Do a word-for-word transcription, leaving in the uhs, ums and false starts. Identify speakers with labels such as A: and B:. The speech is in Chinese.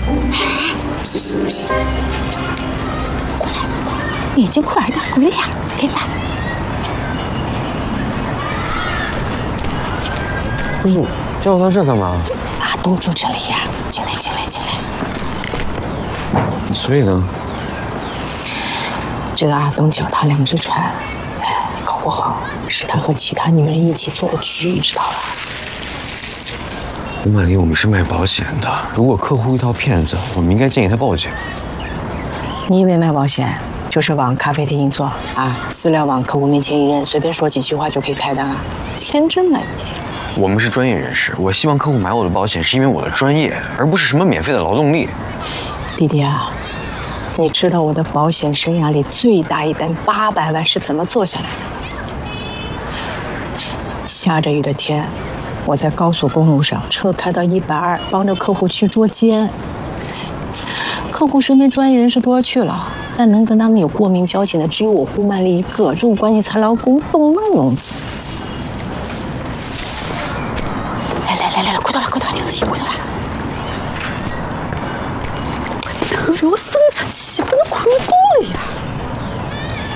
A: 过来，眼睛快点过来呀！给他。
B: 不是，叫我到这干嘛？
A: 啊，都住这里呀！进来，进来，进来。
B: 所以呢？
A: 这个阿东脚踏两只船，哎，搞不好是他和其他女人一起做的局，知道吧？
B: 吴满丽，我们是卖保险的，如果客户遇到骗子，我们应该建议他报警。
A: 你以为卖保险就是往咖啡厅一坐啊，资料往客户面前一扔，随便说几句话就可以开单了？天真了你！
B: 我们是专业人士，我希望客户买我的保险是因为我的专业，而不是什么免费的劳动力。
A: 弟弟啊。你知道我的保险生涯里最大一单八百万是怎么做下来的？下着雨的天，我在高速公路上，车开到一百二，帮着客户去捉奸。客户身边专业人士多了去了，但能跟他们有过命交情的只有我顾曼丽一个，这种关系才劳宫，懂吗，农子？来来来来来，快点来，快点来，听仔细，快点来！头要生出气，不能看过了呀！